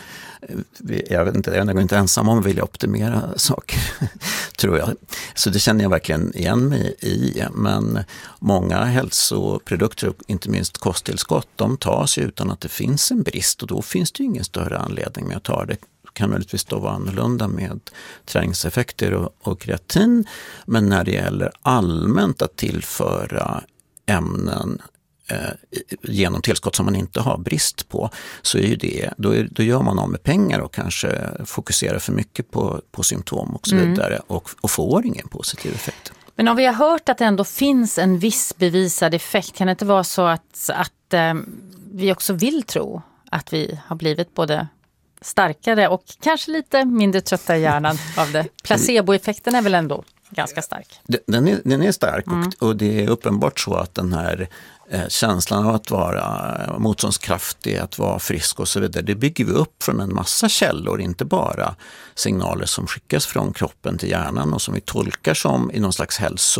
jag är inte ensam om att vilja optimera saker tror jag. Så det känner jag verkligen igen mig i, men många hälsoprodukter och inte minst kosttillskott, de tas ju utan att det finns en brist, och då finns det ju ingen större anledning med att ta det. Kan möjligtvis då vara annorlunda med träningseffekter och kreatin, men när det gäller allmänt att tillföra ämnen genom tillskott som man inte har brist på, så är ju det, då gör man av med pengar och kanske fokuserar för mycket på symptom och så vidare och får ingen positiv effekt. Men om vi har hört att det ändå finns en viss bevisad effekt, kan det inte vara så att vi också vill tro att vi har blivit både starkare och kanske lite mindre trötta i hjärnan av det? Placeboeffekten är väl ändå ganska stark? Den är stark, och det är uppenbart så att den här känslan av att vara motståndskraftig, att vara frisk och så vidare, det bygger vi upp från en massa källor, inte bara signaler som skickas från kroppen till hjärnan och som vi tolkar som i någon slags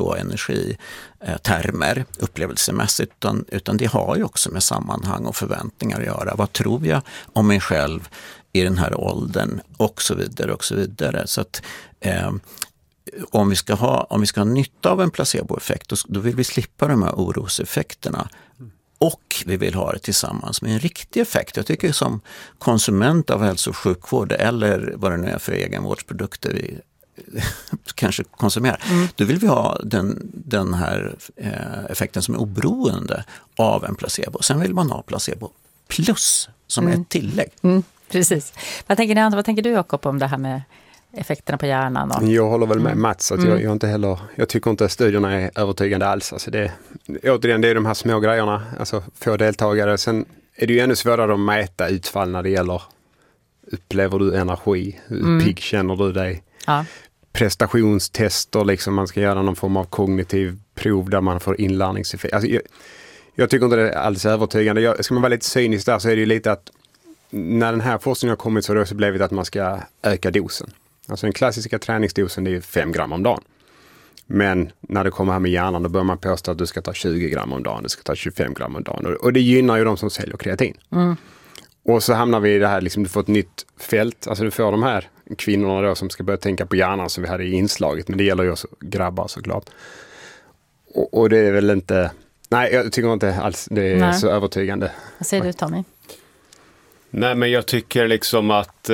hälsoenergitermer upplevelsemässigt, utan det har ju också med sammanhang och förväntningar att göra. Vad tror jag om mig själv i den här åldern och så vidare och så vidare. Så att om vi ska ha nytta av en placeboeffekt, då vill vi slippa de här oroseffekterna, och vi vill ha det tillsammans med en riktig effekt. Jag tycker som konsument av hälso- och sjukvård eller vad det nu är för egenvårdsprodukter vi kanske konsumerar, då vill vi ha den här effekten som är oberoende av en placebo. Sen vill man ha placebo plus som ett tillägg. Precis. Vad tänker du, Jakob, om det här med effekterna på hjärnan? Jag håller väl med Mats att jag tycker inte att studierna är övertygande alls. Alltså det är de här små grejerna, alltså få deltagare. Sen är det ju ännu svårare att mäta utfall när det gäller, upplever du energi, hur pigg känner du dig? Ja. Prestationstester, liksom man ska göra någon form av kognitiv prov där man får inlärningseffekt. Alltså jag tycker inte det är alls övertygande. Ska man vara lite cynisk där, så är det ju lite att när den här forskningen har kommit så har det också blivit att man ska öka dosen. Alltså den klassiska träningsdosen, det är 5 gram om dagen. Men när det kommer här med hjärnan, då börjar man påstå att du ska ta 20 gram om dagen, du ska ta 25 gram om dagen. Och det gynnar ju de som säljer kreatin. Och så hamnar vi i det här, liksom, du får ett nytt fält. Alltså du får de här kvinnorna då som ska börja tänka på hjärnan som vi hade i inslaget. Men det gäller ju också grabbar såklart. Och det är väl inte... Nej, jag tycker inte alls det är så övertygande. Vad säger du, Tommy? Nej, men jag tycker liksom att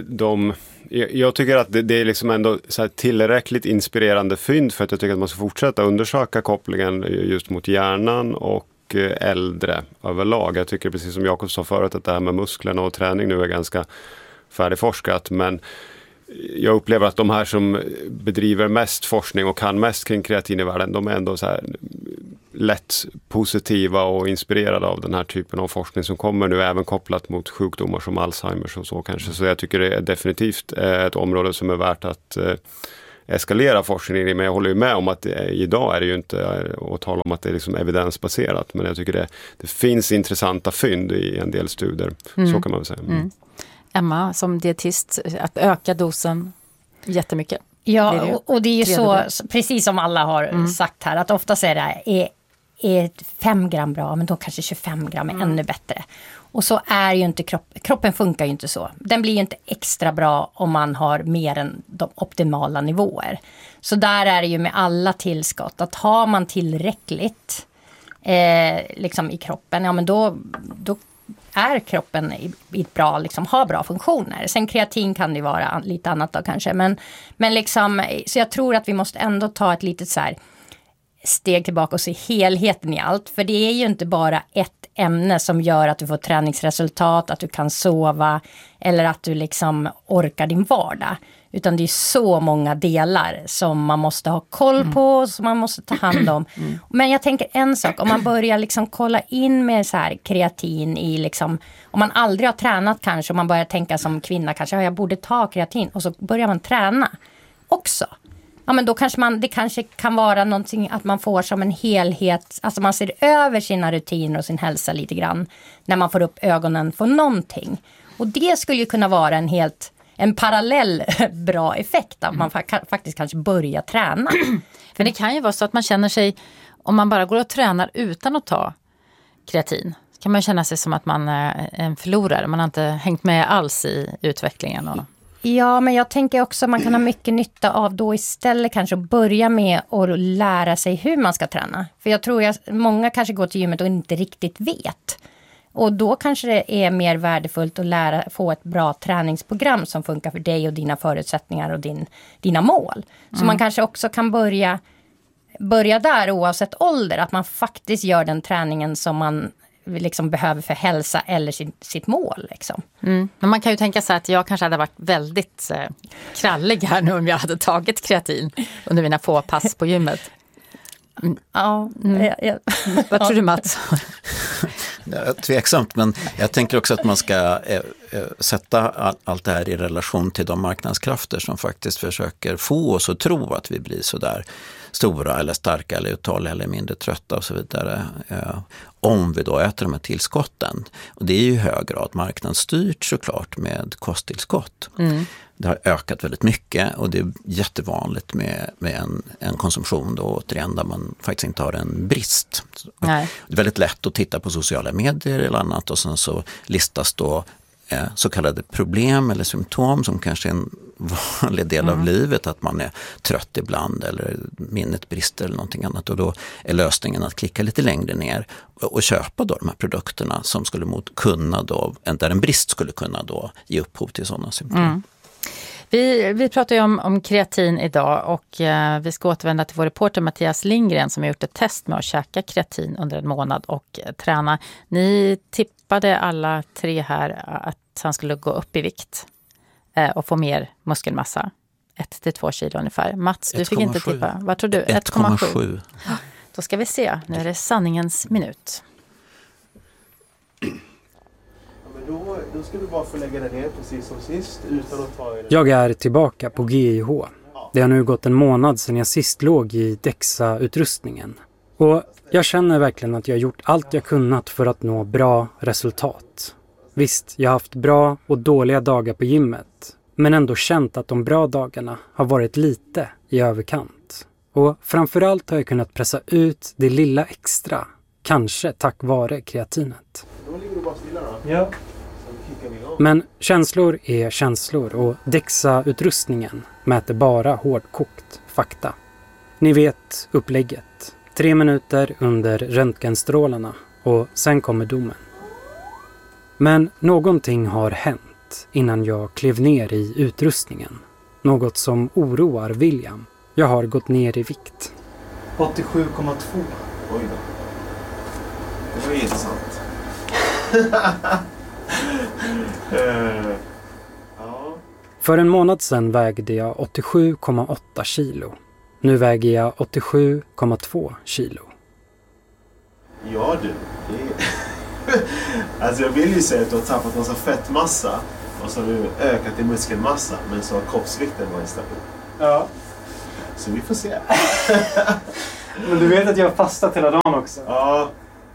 jag tycker att det är liksom ändå så här tillräckligt inspirerande fynd för att jag tycker att man ska fortsätta undersöka kopplingen just mot hjärnan och äldre överlag. Jag tycker precis som Jakob sa förut att det här med musklerna och träning nu är ganska färdigforskat, men jag upplever att de här som bedriver mest forskning och kan mest kring kreatin i världen, de är ändå så här lätt positiva och inspirerade av den här typen av forskning som kommer nu, även kopplat mot sjukdomar som Alzheimers och så kanske. Så jag tycker det är definitivt ett område som är värt att eskalera forskningen i, men jag håller ju med om att idag är det ju inte att tala om att det är liksom evidensbaserat, men jag tycker det finns intressanta fynd i en del studier, så kan man väl säga. Emma, som dietist, att öka dosen jättemycket. Ja, och det är ju så, precis som alla har sagt här, att ofta är det är 5 gram bra, men då kanske 25 gram är ännu bättre. Och så är ju inte kroppen funkar ju inte så. Den blir ju inte extra bra om man har mer än de optimala nivåer. Så där är det ju med alla tillskott, att har man tillräckligt liksom i kroppen, ja men då är kroppen i bra, liksom, har bra funktioner. Sen kreatin kan det ju vara lite annat då kanske. Men liksom, så jag tror att vi måste ändå ta ett litet så här steg tillbaka och se helheten i allt. För det är ju inte bara ett ämne som gör att du får träningsresultat, att du kan sova eller att du liksom orkar din vardag. Utan det är så många delar som man måste ha koll på, som man måste ta hand om. Men jag tänker en sak, om man börjar liksom kolla in med så här kreatin i liksom, om man aldrig har tränat kanske, om man börjar tänka som kvinna kanske, jag borde ta kreatin, och så börjar man träna också. Ja, men då kanske det kanske kan vara någonting att man får som en helhet, alltså man ser över sina rutiner och sin hälsa lite grann när man får upp ögonen för någonting. Och det skulle ju kunna vara en parallell bra effekt att man faktiskt kanske börjar träna. För det kan ju vara så att man känner sig, om man bara går och tränar utan att ta kreatin, kan man känna sig som att man är en förlorare. Man har inte hängt med alls i utvecklingen. Ja, men jag tänker också att man kan ha mycket nytta av då istället kanske att börja med att lära sig hur man ska träna. För jag tror att många kanske går till gymmet och inte riktigt vet. Och då kanske det är mer värdefullt att få ett bra träningsprogram som funkar för dig och dina förutsättningar och dina mål. Så man kanske också kan börja där oavsett ålder. Att man faktiskt gör den träningen som man liksom behöver för hälsa eller sitt mål. Liksom. Men man kan ju tänka sig att jag kanske hade varit väldigt krallig här nu om jag hade tagit kreatin under mina få pass på gymmet. Vad tror du, Mats? Tveksamt, men jag tänker också att man ska sätta allt det här i relation till de marknadskrafter som faktiskt försöker få oss att tro att vi blir så där stora eller starka eller uthålliga eller mindre trötta och så vidare. Om vi då äter de här tillskotten. Och det är ju i hög grad marknadsstyrt såklart med kosttillskott. Det har ökat väldigt mycket och det är jättevanligt med en konsumtion då återigen där man faktiskt inte har en brist. Nej. Det är väldigt lätt att titta på sociala medier eller annat och sen så listas då så kallade problem eller symptom som kanske är en vanlig del av livet, att man är trött ibland eller minnet brister eller någonting annat, och då är lösningen att klicka lite längre ner och köpa då de här produkterna som skulle kunna då, där en brist skulle kunna då ge upphov till sådana symptom. Vi pratar ju om kreatin idag och vi ska återvända till vår reporter Mattias Lindgren som har gjort ett test med att käka kreatin under en månad och träna. Ni tippade alla 3 här att han skulle gå upp i vikt och få mer muskelmassa. 1-2 kilo ungefär. Mats, du fick inte tippa. Vad tror du? 1,7. Då ska vi se. Nu är det sanningens minut. Då ska du bara få lägga det ner precis som sist utan att ta i det. Jag är tillbaka på GIH. Det har nu gått en månad sedan jag sist låg i DEXA-utrustningen. Och jag känner verkligen att jag har gjort allt jag kunnat för att nå bra resultat. Visst, jag har haft bra och dåliga dagar på gymmet. Men ändå känt att de bra dagarna har varit lite i överkant. Och framförallt har jag kunnat pressa ut det lilla extra. Kanske tack vare kreatinet. Då ligger du bara stilla då. Ja. Men känslor är känslor och DEXA-utrustningen mäter bara hårdkokt fakta. Ni vet upplägget. 3 minuter under röntgenstrålarna och sen kommer domen. Men någonting har hänt innan jag klev ner i utrustningen. Något som oroar William. Jag har gått ner i vikt. 87,2. Oj då. Det var intressant. För en månad sedan vägde jag 87,8 kilo. Nu väger jag 87,2 kilo. Ja du, alltså jag vill ju säga att du har tappat massa fettmassa och så har du ökat i muskelmassa, men så har kroppsvikten varit stabil. Ja. Så vi får se. Men du vet att jag har fastat hela dagen också. Ja.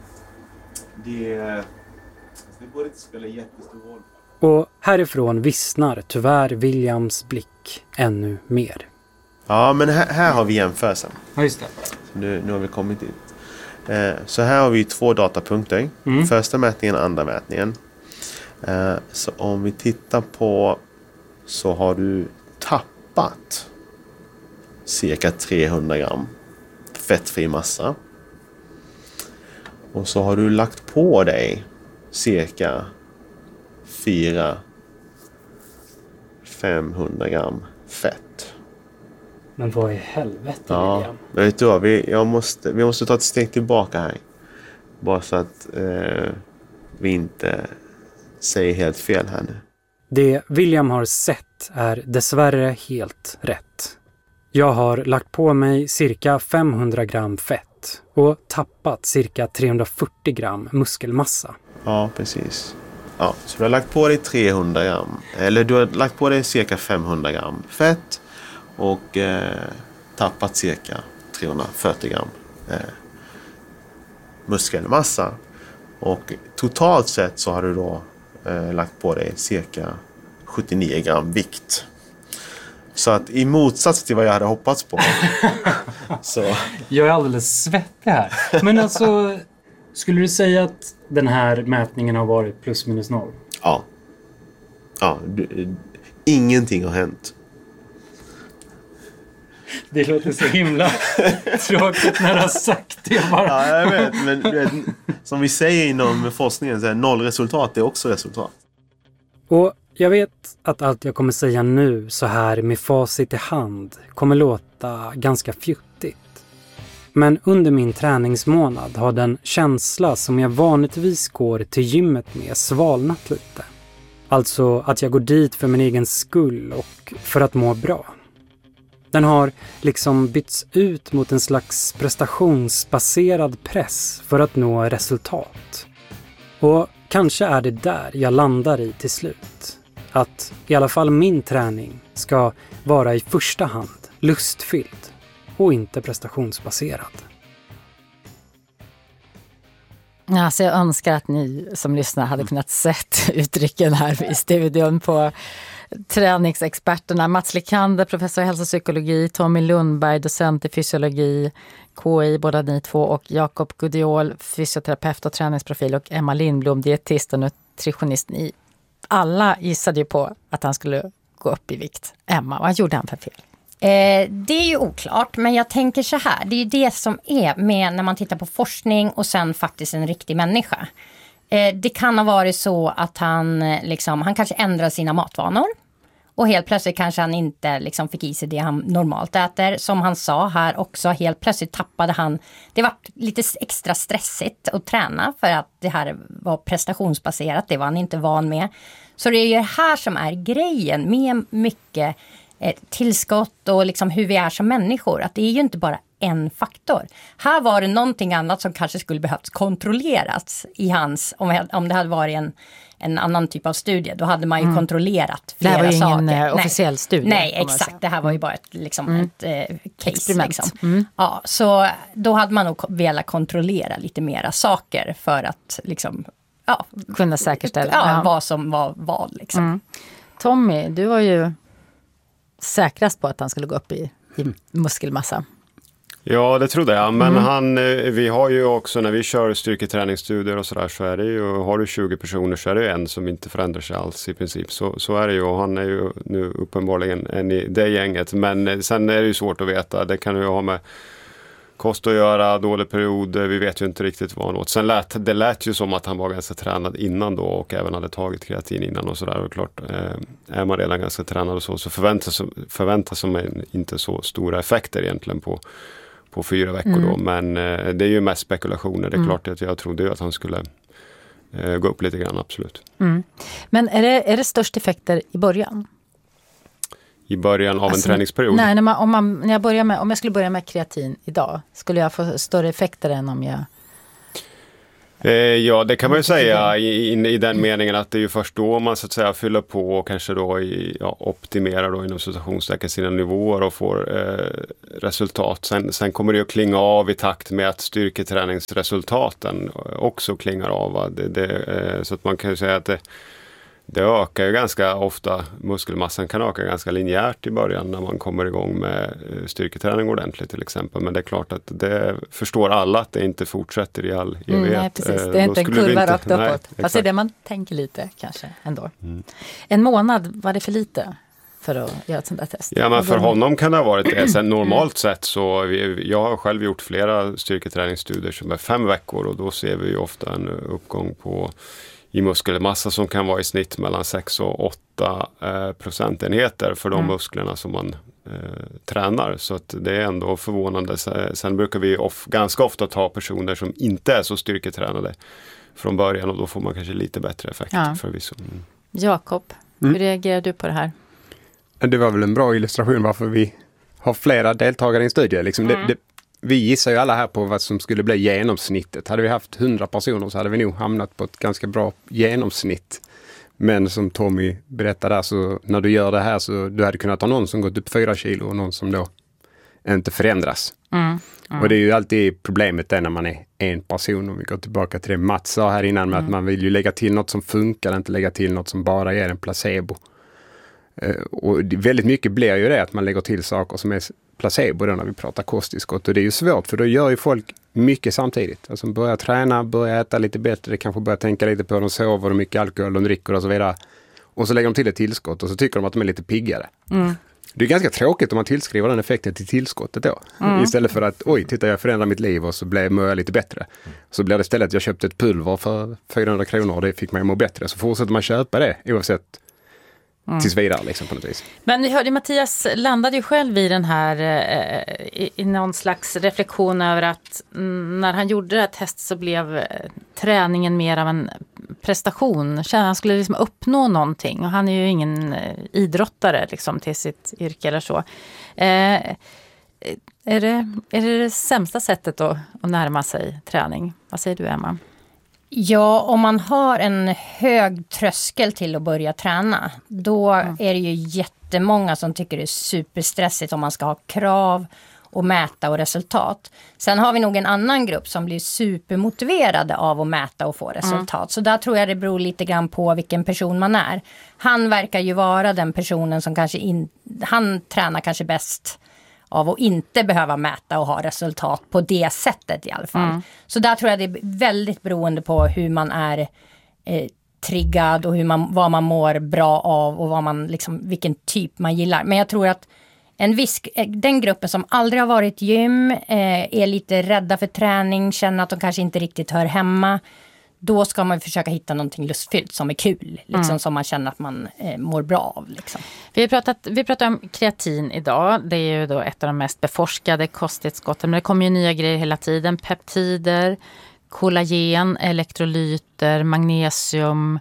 Det borde inte spela jättestor roll. Och härifrån vissnar tyvärr Williams blick ännu mer. Ja, men här har vi jämförelsen. Ja, just det. Så nu har vi kommit dit. Så här har vi 2 datapunkter. Första mätningen och andra mätningen. Så om vi tittar på, så har du tappat cirka 300 gram fettfri massa. Och så har du lagt på dig cirka 400-500 gram fett. Men vad i helvete, ja, William? Men vet du vad, vi måste ta ett steg tillbaka här. Bara så att vi inte säger helt fel här nu. Det William har sett är dessvärre helt rätt. Jag har lagt på mig cirka 500 gram fett och tappat cirka 340 gram muskelmassa. Ja, precis. Ja, så du har lagt på dig 300 gram, eller du har lagt på dig cirka 500 gram fett och tappat cirka 340 gram muskelmassa. Och totalt sett så har du då lagt på dig cirka 79 gram vikt. Så att i motsats till vad jag hade hoppats på. Så. Jag är alldeles svettig här. Men alltså, skulle du säga att den här mätningen har varit plus minus noll? Ja. Ja, ingenting har hänt. Det låter så himla tråkigt när du har sagt det bara. Ja, jag vet. Men som vi säger inom forskningen, så är nollresultat är också resultat. Och jag vet att allt jag kommer säga nu så här med facit i hand kommer låta ganska fjuttigt. Men under min träningsmånad har den känsla som jag vanligtvis går till gymmet med svalnat lite. Alltså att jag går dit för min egen skull och för att må bra. Den har liksom bytts ut mot en slags prestationsbaserad press för att nå resultat. Och kanske är det där jag landar i till slut. Att i alla fall min träning ska vara i första hand lustfylld och inte prestationsbaserad. Alltså jag önskar att ni som lyssnar hade kunnat sett uttrycken här i studion på träningsexperterna. Mats Likander, professor i hälsopsykologi, Tommy Lundberg, docent i fysiologi, KI, båda ni två, och Jakob Gudiol, fysioterapeut och träningsprofil, och Emma Lindblom, dietist och nutritionist. Ni alla gissade ju på att han skulle gå upp i vikt. Emma, vad gjorde han för fel? Det är ju oklart, men jag tänker så här. Det är ju det som är med när man tittar på forskning och sen faktiskt en riktig människa. Det kan ha varit så att han kanske ändrar sina matvanor. Och helt plötsligt kanske han inte fick i sig det han normalt äter. Som han sa här också, helt plötsligt tappade han. Det var lite extra stressigt att träna för att det här var prestationsbaserat. Det var han inte van med. Så det är ju det här som är grejen med mycket tillskott och hur vi är som människor. Att det är ju inte bara en faktor. Här var det någonting annat som kanske skulle behövts kontrolleras i hans, om det hade varit en annan typ av studie, då hade man ju kontrollerat flera saker. Det här var ju ingen officiell studie. Nej, exakt. Det här var ju bara ett case. Experiment. Ja, så då hade man nog velat kontrollera lite mera saker för att kunna säkerställa vad som var vad. Tommy, du var ju säkrast på att han skulle gå upp i muskelmassa. Ja, det trodde jag. Men vi har ju också, när vi kör styrketräningsstudier och sådär, så är det ju, har du 20 personer så är det en som inte förändrar sig alls i princip. Så är det ju, och han är ju nu uppenbarligen en i det gänget. Men sen är det ju svårt att veta. Det kan ju ha med kost att göra, dålig period, vi vet ju inte riktigt vad han åt. Sen det lät ju som att han var ganska tränad innan då och även hade tagit kreatin innan och sådär. Och klart, är man redan ganska tränad och så förväntas man inte så stora effekter egentligen på 4 veckor då. Men det är ju mest spekulationer. Det är klart att jag trodde ju att han skulle gå upp lite grann, absolut. Men är det störst effekter i början? I början av en träningsperiod? Nej, om jag skulle börja med kreatin idag, skulle jag få större effekter än om jag... Ja, det kan man ju säga i den meningen att det är ju först då man så att säga fyller på och kanske då optimerar då inom situationstecken sina nivåer och får resultat. Sen kommer det ju att klinga av i takt med att styrketräningsresultaten också klingar av. Så att man kan ju säga att det ökar ju ganska ofta, muskelmassan kan öka ganska linjärt i början när man kommer igång med styrketräning ordentligt till exempel. Men det är klart att det förstår alla att det inte fortsätter i all evighet. Nej, precis. Det är inte en kurva rakt uppåt. Fast det är det man tänker lite kanske ändå. En månad, var det för lite för att göra ett sånt där test? Ja, men för honom kan det ha varit det. Sen normalt sett så, jag har själv gjort flera styrketräningsstudier som är 5 veckor och då ser vi ju ofta en uppgång i muskelmassa som kan vara i snitt mellan 6 och 8 procentenheter för de musklerna som man tränar. Så att det är ändå förvånande. Sen brukar vi ganska ofta ta personer som inte är så styrketränade från början och då får man kanske lite bättre effekt förvisso. Jakob, hur reagerar du på det här? Det var väl en bra illustration varför vi har flera deltagare i en studie. Liksom vi gissar ju alla här på vad som skulle bli genomsnittet. Hade vi haft 100 personer så hade vi nog hamnat på ett ganska bra genomsnitt. Men som Tommy berättade där, så när du gör det här så du hade kunnat ha någon som gått upp 4 kilo och någon som då inte förändras. Och det är ju alltid problemet där när man är en person. Om vi går tillbaka till det Mats sa här innan med att man vill ju lägga till något som funkar, inte lägga till något som bara ger en placebo. Och väldigt mycket blir ju det att man lägger till saker som är placebo då när vi pratar kosttillskott. Och det är ju svårt för då gör ju folk mycket samtidigt. Alltså börjar träna, börjar äta lite bättre, kanske börjar tänka lite på hur de sover, hur mycket alkohol de dricker och så vidare. Och så lägger de till ett tillskott och så tycker de att de är lite piggare. Det är ganska tråkigt om man tillskriver den effekten till tillskottet då. Istället för att, titta jag förändrar mitt liv och så mår jag lite bättre. Så blir det istället att jag köpte ett pulver för 400 kronor och det fick mig att må bättre. Så fortsätter man köpa det oavsett tills vidare liksom på något vis. Men vi hörde Mattias landade ju själv i den här i någon slags reflektion över att när han gjorde det här testet så blev träningen mer av en prestation. Han skulle liksom uppnå någonting och han är ju ingen idrottare liksom till sitt yrke eller så. Är det sämsta sättet att närma sig träning? Vad säger du, Emma? Ja, om man har en hög tröskel till att börja träna, då är det ju jättemånga som tycker det är superstressigt om man ska ha krav och mäta och resultat. Sen har vi nog en annan grupp som blir supermotiverade av att mäta och få resultat. Så där tror jag det beror lite grann på vilken person man är. Han verkar ju vara den personen som kanske han tränar kanske bäst av att inte behöva mäta och ha resultat på det sättet i alla fall. Så där tror jag det är väldigt beroende på hur man är triggad och vad man mår bra av och vilken typ man gillar. Men jag tror att den gruppen som aldrig har varit gym, är lite rädda för träning, känner att de kanske inte riktigt hör hemma. Då ska man försöka hitta någonting lustfyllt som är kul, som man känner att man mår bra av. Liksom. Vi pratar om kreatin idag. Det är ju då ett av de mest beforskade kosttillskotten. Men det kommer ju nya grejer hela tiden. Peptider, kollagen, elektrolyter, magnesium,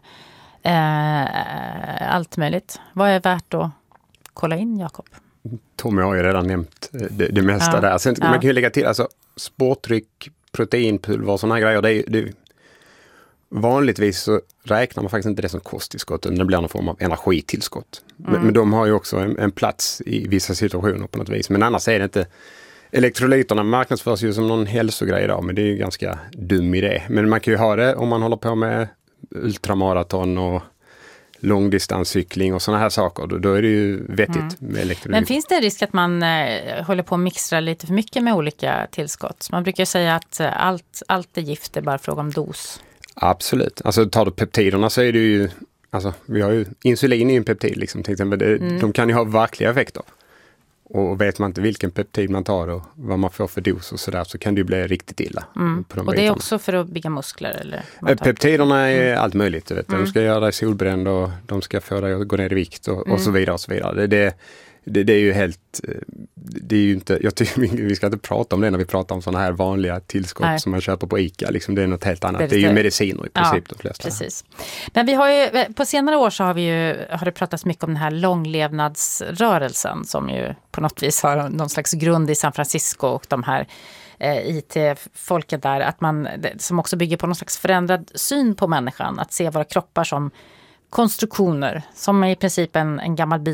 allt möjligt. Vad är värt att kolla in, Jakob? Tommy har ju redan nämnt det mesta där. Sen, man kan ju lägga till sportdryck, proteinpulver och sådana här grejer. Det vanligtvis så räknar man faktiskt inte det som kosttillskott, utan det blir någon form av energitillskott. Men de har ju också en plats i vissa situationer på något vis. Men annars är det inte... Elektrolyterna marknadsförs ju som någon hälsogrej idag, men det är ju ganska dum idé. Men man kan ju ha det om man håller på med ultramaraton och långdistanscykling och sådana här saker. Då är det ju vettigt med elektrolyter. Men finns det en risk att man håller på att mixtra lite för mycket med olika tillskott? Man brukar säga att allt är gift, det är bara fråga om dos. Absolut. Alltså tar du peptiderna så är det ju... Alltså vi har ju insulin i en peptid liksom, till exempel. De kan ju ha verkliga effekter. Och vet man inte vilken peptid man tar och vad man får för dos och sådär, så kan det ju bli riktigt illa. På de och det är bitarna. också för att bygga muskler? Eller peptiderna är allt möjligt. Vet. De ska göra dig solbränd och de ska få dig att gå ner i vikt och så vidare. Och så vidare. Det är ju helt... Det är ju inte, jag tycker vi ska inte prata om det när vi pratar om sådana här vanliga tillskott som man köper på ICA. Liksom, det är något helt annat. Det är ju mediciner i princip de flesta. Precis. Men vi har ju, på senare år så har det pratats mycket om den här långlevnadsrörelsen som ju på något vis har någon slags grund i San Francisco och de här IT-folket där. Som också bygger på någon slags förändrad syn på människan. Att se våra kroppar som konstruktioner, som i princip en gammal bil